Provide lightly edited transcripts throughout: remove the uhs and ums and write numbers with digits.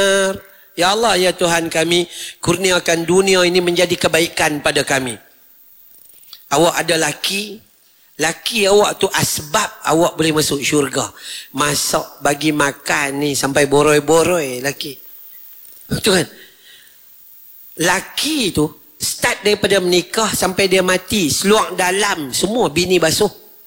Ya Allah, ya Tuhan kami, kurniakan dunia ini menjadi kebaikan pada kami. Awak ada laki awak tu asbab awak boleh masuk syurga. Masak, bagi makan ni sampai boroi-boroi laki. Tu kan? Laki tu start daripada menikah sampai dia mati, seluar dalam semua bini basuh.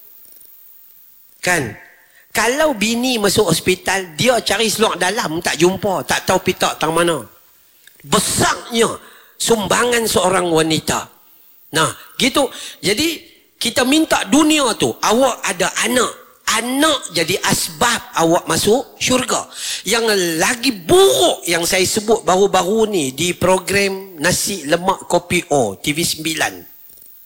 Kan? Kalau bini masuk hospital, dia cari seluar dalam, tak jumpa, tak tahu pitak tang mana. Besarnya sumbangan seorang wanita. Nah, gitu. Jadi, kita minta dunia tu, awak ada anak. Anak jadi asbab awak masuk syurga. Yang lagi buruk yang saya sebut baru-baru ni di program Nasi Lemak Kopi O, TV9.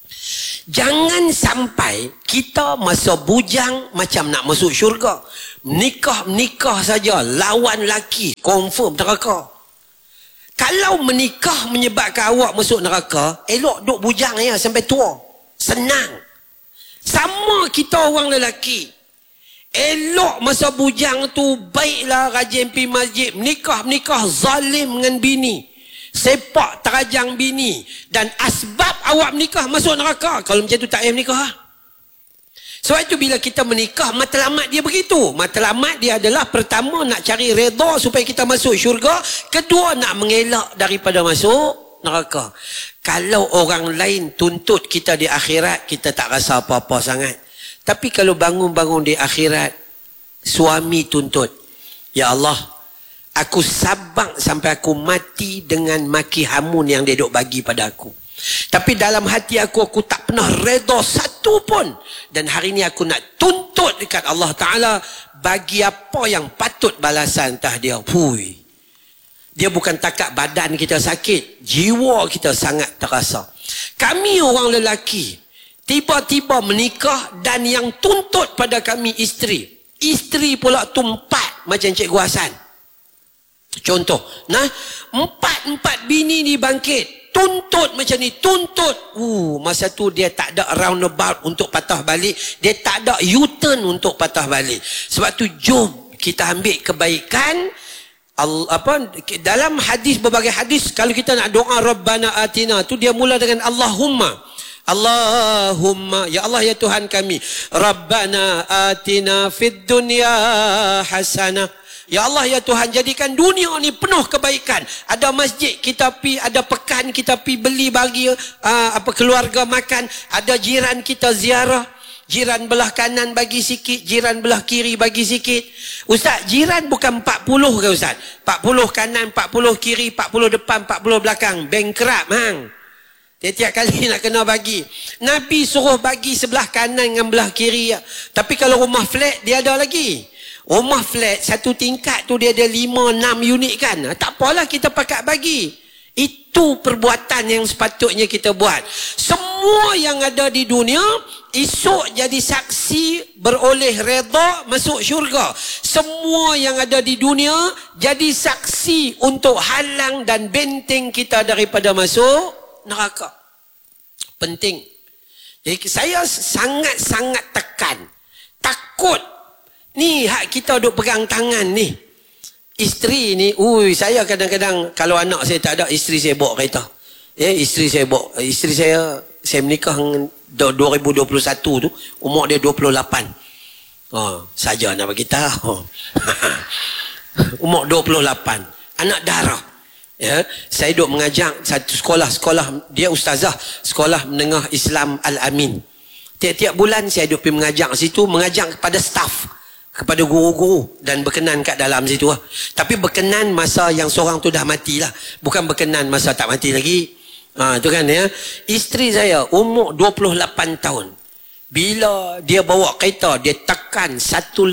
Jangan sampai kita masa bujang macam nak masuk syurga. Menikah saja, lawan laki, confirm neraka. Kalau menikah menyebabkan awak masuk neraka, elok duk bujang ya sampai tua. Senang. Sama kita orang lelaki. Elok masa bujang tu, baiklah rajin pergi masjid, menikah zalim dengan bini. Sepak terajang bini. Dan asbab awak menikah masuk neraka. Kalau macam tu tak payah menikah. Sebab itu bila kita menikah, matlamat dia begitu. Matlamat dia adalah pertama nak cari redha supaya kita masuk syurga. Kedua nak mengelak daripada masuk neraka. Kalau orang lain tuntut kita di akhirat, kita tak rasa apa-apa sangat. Tapi kalau bangun-bangun di akhirat, suami tuntut, ya Allah, aku sabar sampai aku mati dengan maki hamun yang dia duk bagi pada aku. Tapi dalam hati aku tak pernah redha satu pun. Dan hari ni aku nak tuntut dekat Allah Ta'ala, bagi apa yang patut balasan entah dia. Hui. Dia bukan takat badan kita sakit, jiwa kita sangat terasa. Kami orang lelaki, tiba-tiba menikah dan yang tuntut pada kami isteri. Isteri pula tumpat macam Cikgu Hasan. Contoh, nah, empat bini ni bangkit, tuntut macam ni, tuntut. Masa tu dia tak ada roundabout untuk patah balik, dia tak ada U-turn untuk patah balik. Sebab tu jom kita ambil kebaikan. Dalam hadis, berbagai hadis, kalau kita nak doa Rabbana Atina tu dia mula dengan Allahumma. Allahumma, ya Allah ya Tuhan kami, Rabbana Atina fid dunya hasanah. Ya Allah ya Tuhan, jadikan dunia ni penuh kebaikan. Ada masjid kita pi, ada pekan kita pi beli bagi keluarga makan, ada jiran kita ziarah, jiran belah kanan bagi sikit, jiran belah kiri bagi sikit. Ustaz, jiran bukan 40 ke Ustaz? 40 kanan, 40 kiri, 40 depan, 40 belakang. Bankrupt hang. Tiap-tiap kali nak kena bagi. Nabi suruh bagi sebelah kanan dengan belah kiri. Tapi kalau rumah flat dia ada lagi. Rumah flat satu tingkat tu dia ada 5-6 unit kan. Tak apalah kita pakat bagi. Itu perbuatan yang sepatutnya kita buat. Semua yang ada di dunia esok jadi saksi beroleh redha masuk syurga. Semua yang ada di dunia jadi saksi untuk halang dan benteng kita daripada masuk neraka. Penting. Jadi saya sangat-sangat tekan. Takut. Ni hak kita duk pegang tangan ni. Isteri ni, saya kadang-kadang kalau anak saya tak ada, isteri saya bawa kereta. Isteri saya menikah 2021 tu, umur dia 28. Saja nak bagi tahu. Umur 28. Anak darah. Saya duk mengajar satu sekolah dia ustazah, sekolah menengah Islam Al-Amin. Tiap-tiap bulan saya duk pergi mengajar situ, mengajar kepada staff, kepada guru-guru, dan berkenan kat dalam situ lah. Tapi berkenan masa yang seorang tu dah mati lah, bukan berkenan masa tak mati lagi. Tu kan ya. Isteri saya umur 28 tahun. Bila dia bawa kereta, dia tekan 18.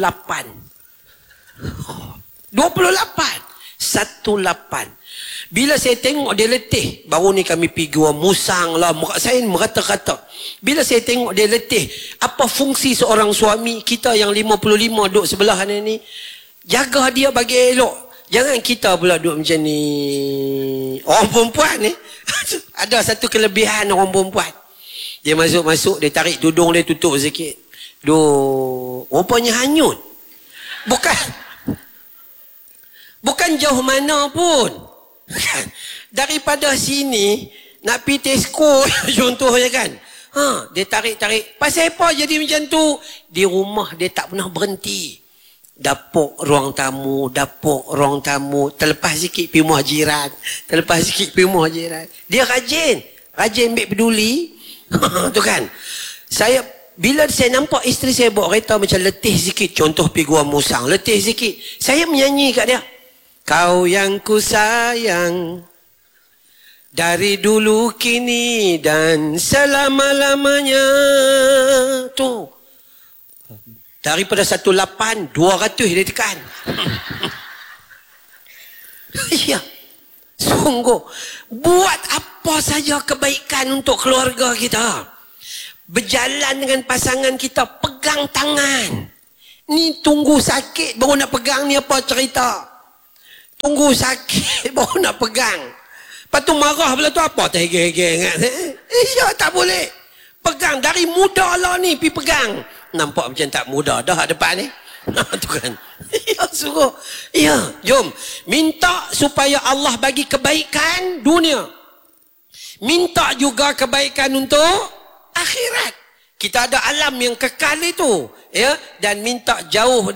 18. Bila saya tengok dia letih, baru ni kami pergi gua musang lah, saya merata-rata. Bila saya tengok dia letih, apa fungsi seorang suami kita yang 55 duduk sebelah ni? Jaga dia bagi elok. Jangan kita pula duduk macam ni. Orang perempuan ni ada satu kelebihan orang perempuan. Dia masuk-masuk, dia tarik tudung dia tutup sikit. Rupanya hanyut. Bukan jauh mana pun. Kan? Daripada sini, nak pergi Tesco, contohnya kan. Dia tarik-tarik. Pasal apa jadi macam tu? Di rumah dia tak pernah berhenti. Dapur, ruang tamu, terlepas sikit pergi rumah jiran, Dia rajin ambil peduli. Tu kan. Bila saya nampak isteri saya bawa kereta macam letih sikit, contoh pergi Gua Musang, letih sikit, saya menyanyi kat dia. Kau yang ku sayang dari dulu kini dan selama-lamanya. Tu. Daripada 18, 200 dia tekan. Ya. Sungguh. Buat apa saja kebaikan untuk keluarga kita. Berjalan dengan pasangan kita, pegang tangan. Ni tunggu sakit baru nak pegang, ni apa cerita? Tunggu sakit baru nak pegang. Lepas tu marah pula tu apa? Terhege-hege ingat. Ya, tak boleh. Pegang. Dari muda lah ni pergi pegang. Nampak macam tak muda dah depan ni. Tu kan. Ya, suruh. Ya, jom. Minta supaya Allah bagi kebaikan dunia. Minta juga kebaikan untuk akhirat. Kita ada alam yang kekal itu. Ya, dan minta jauh